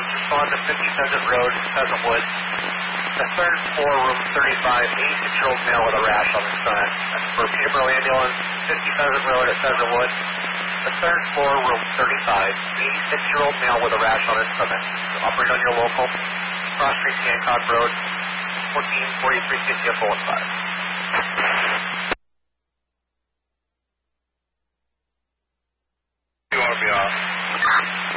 respond to 50 Pheasant Road, Pheasant Woods. The third floor, room 35, 86-year-old male with a rash on his stomach. That's for Peterborough Ambulance, 50 Pheasant Road at Pheasant Woods. The third floor, room 35, 86-year-old male with a rash on his stomach. Operate on your local, Cross Street, Hancock Road, 1443 CCF 5.